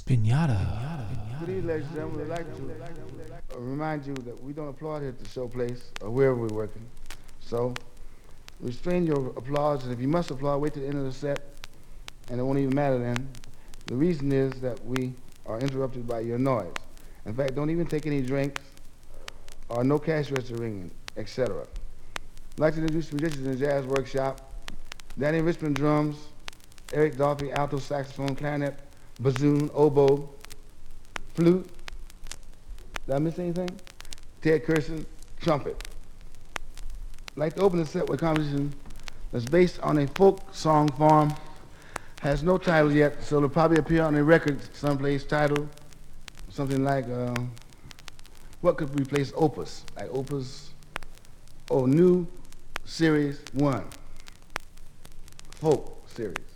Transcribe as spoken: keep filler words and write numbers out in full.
Pinata. Good evening, ladies and gentlemen. We'd like to uh, remind you that we don't applaud here at the show place or wherever we're working. So restrain your applause, and if you must applaud, wait till the end of the set, and it won't even matter then. The reason is that we are interrupted by your noise. In fact, don't even take any drinks or no cash register ringing, et cetera. I'd like to introduce musicians in the Jazz Workshop. Danny Richmond drums, Eric Dolphy alto saxophone, clarinet, bassoon, oboe, flute. Did I miss anything? Ted Curson, trumpet. I'd like to open the set with a composition that's based on a folk song form. Has no title yet, so it'll probably appear on a record someplace titled something like, uh, what could replace Opus? Like Opus, oh, New Series one, folk series.